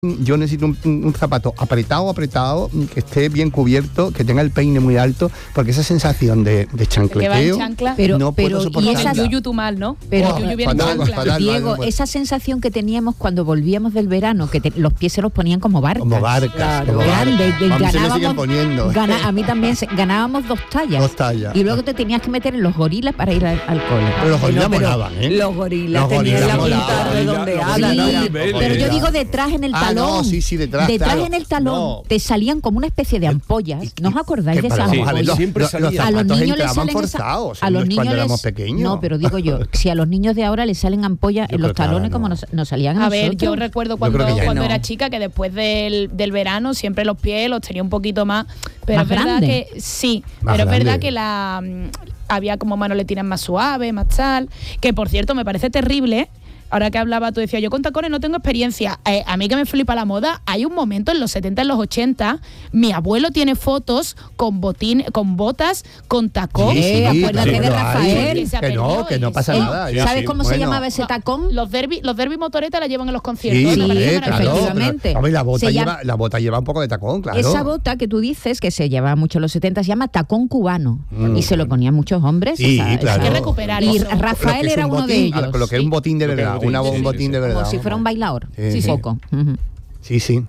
Yo necesito un zapato apretado, que esté bien cubierto, que tenga el peine muy alto, porque esa sensación de chancleteo no puedo soportarla. Y esa yuyu tú mal, ¿no? Pero yuyu viene fatal, Diego, esa sensación que teníamos cuando volvíamos del verano, que los pies se los ponían como barcas. Como barcas. Claro, grandes. A mí también ganábamos 2 tallas. 2 tallas. Y luego te tenías que meter en los gorilas para ir al cole. Pero los gorilas molaban, ¿eh? Los gorilas tenían la punta redondeada. Pero yo digo detrás en el talón. Sí, detrás claro. En el talón te salían como una especie de ampollas. ¿No os acordáis de esas ampollas? Siempre salían. A los niños les salen forzados. A los niños cuando éramos pequeños. No, pero digo yo, si a los niños de ahora les salen ampollas en los talones como nos salían a nosotros. A ver, yo recuerdo cuando era chica que después del verano siempre los pies los tenía un poquito más. Pero más es verdad grande. que sí, pero es verdad que había como manoletinas más suaves, más tal. Que por cierto me parece terrible. Ahora que hablaba, tú decías, yo con tacones no tengo experiencia. A mí que me flipa la moda, hay un momento en los 70, en los 80, mi abuelo tiene fotos con botas, con tacón. Sí, acuérdate de Rafael. Que no pasa nada. ¿Sabes cómo se llamaba ese tacón? Los derby motoreta la llevan en los conciertos. Sí, efectivamente. La bota lleva un poco de tacón, claro. Esa bota que tú dices, que se llevaba mucho en los 70, se llama tacón cubano. Y se lo ponían muchos hombres. Sí, claro. Hay que recuperar y eso. Rafael era uno de ellos. Lo que es un botín de verdad. Un botín de verdad. Como si fuera un bailador. Sí. Poco. Sí.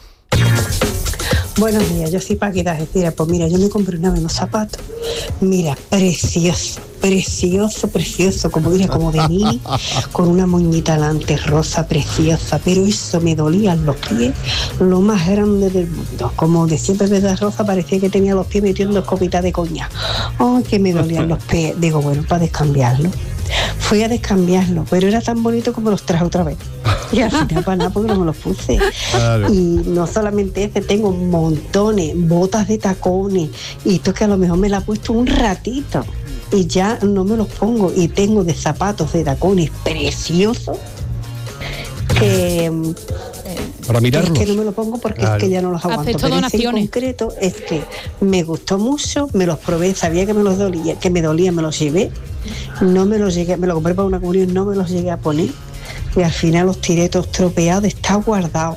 Buenos días, yo soy Paquita Gestira. Pues mira, yo me compré unos zapatos. Mira, precioso, como diría, como de mini, con una moñita delante rosa, preciosa. Pero eso me dolían los pies, lo más grande del mundo. Como decía Pepe de Rosa, parecía que tenía los pies metiendo escopita de coña. ¡Ay, que me dolían los pies! Digo, bueno, para descambiarlo. Fui a descambiarlo, pero era tan bonito como los traje otra vez. Y al final para nada, porque no me los puse. Claro. Y no solamente ese, tengo montones, botas de tacones, y esto que a lo mejor me la he puesto un ratito y ya no me los pongo. Y tengo de zapatos de tacones preciosos que para mirarlos. Es que no me lo pongo porque es que ya no los aguanto. Pero ese en concreto es que me gustó mucho, me los probé, sabía que me dolía, me los llevé, no me los llegué, me lo compré para una comunión, no me los llegué a poner y al final los tiré todos tropeados, está guardado,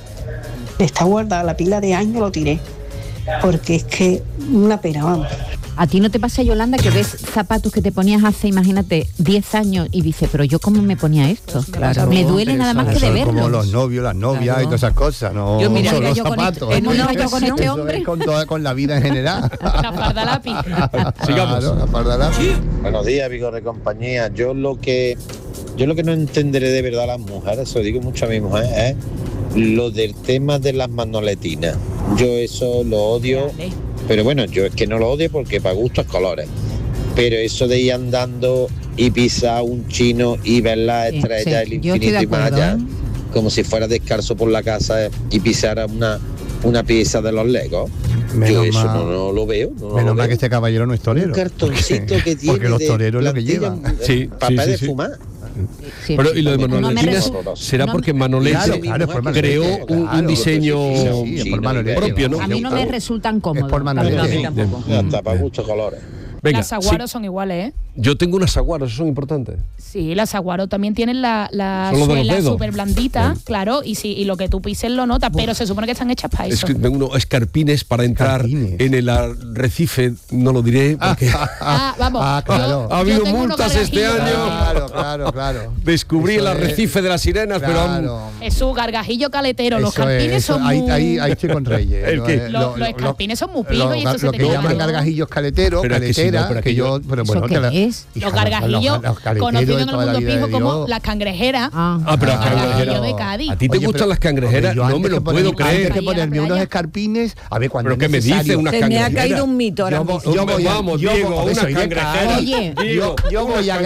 la pila de años lo tiré, porque es que una pena, vamos. ¿A ti no te pasa, Yolanda, que ves zapatos que te ponías hace, imagínate, 10 años y dices, pero yo cómo me ponía esto? Claro, me duele nada más que de verlos. Como los novios, las novias y todas esas cosas, ¿no? Yo mira, los yo zapatos. con este hombre. Con la vida en general. La farda lápiz. Sigamos. La farda lápiz. Buenos días, Vigor de compañía. Yo lo que no entenderé de verdad a las mujeres, se lo digo mucho a mi mujer, es lo del tema de las manoletinas. Yo eso lo odio. Pero bueno, yo es que no lo odio porque para gustos colores. Pero eso de ir andando y pisar un chino y ver las estrellas, el infinito y más allá, como si fuera descalzo por la casa y pisara una pieza de los Legos. Yo eso no lo veo. Menos mal que este caballero no es torero. Un cartoncito que tiene porque los toreros lo que llevan. Papel de fumar. Sí, pero y lo de manoletinas será porque Manolete creó un diseño propio, ¿no? A mí no me resultan cómodos. Es por Manolete. Hasta para muchos colores. Venga, las saguaros son iguales, ¿eh? Yo tengo unas saguaros, eso son importantes. Sí, las saguaros también tienen la suela súper blandita, claro, y lo que tú pises lo notas, pero se supone que están hechas para eso. Es que tengo unos escarpines para entrar en el arrecife, no lo diré, porque vamos. Claro. Ha habido multas este año. Claro. Descubrí el arrecife de las sirenas, pero es su gargajillo caletero, los escarpines son muy... Ahí estoy con Reyes. Los escarpines son muy pijos y esto se te Lo que llaman gargajillos caleteros, que yo... Pero bueno, los gargajillos conocidos en el mundo pijo como las cangrejeras. Pero gargajillo de Cádiz. ¿A ti te gustan las cangrejeras? No me lo puedo creer. Antes de ponerme unos escarpines, a ver cuando. ¿Pero qué me dice unas cangrejeras? Se me ha caído un mito ahora mismo. Vamos, Diego, unas cangrejeras. Oye, yo voy a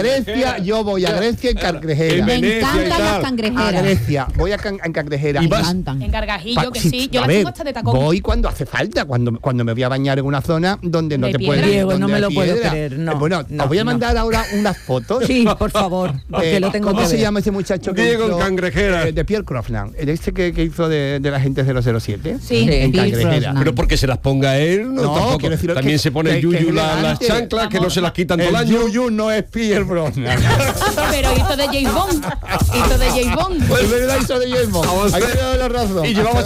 Grecia en cangrejeras. Me encantan las cangrejeras. A Grecia, voy en cangrejeras. Me encantan. En gargajillo, que sí. Yo las tengo hasta de tacón. Voy cuando hace falta, cuando me voy a bañar en una zona donde no te puedes. Diego, no me lo puedo creer, no. Bueno, os voy a mandar ahora unas fotos. Sí, por favor, porque lo tengo que ver. ¿Cómo se llama ese muchacho que Diego en Cangrejera? De Pierre Crofland, que hizo de la gente 007. Sí, en Cangrejera. Pero porque se las ponga él, no quiero decir también se pone el yuyu las chanclas, que no se las quitan todo el año. El yuyu no es Pierre Brosnan. Pero hizo de James Bond. Es verdad, hizo de James Bond. Ahí me ha dado la razón. Y llevaba